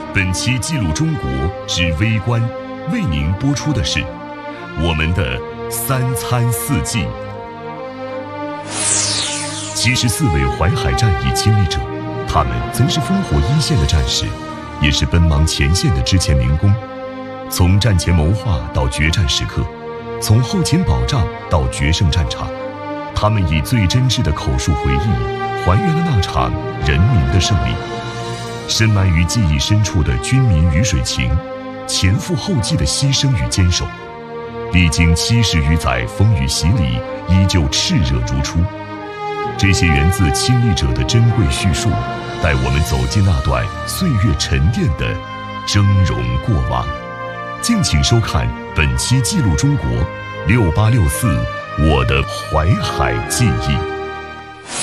本期记录中国之微观为您播出的是我们的三餐四季。74位淮海战役亲历者，他们曾是烽火一线的战士，也是奔忙前线的之前民工。从战前谋划到决战时刻，从后勤保障到决胜战场，他们以最真挚的口述回忆还原了那场人民的胜利。深埋于记忆深处的军民鱼水情，前赴后继的牺牲与坚守，历经70余载风雨洗礼，依旧炽热如初。这些源自亲历者的珍贵叙述，带我们走进那段岁月沉淀的峥嵘过往。敬请收看本期记录中国6864我的淮海记忆。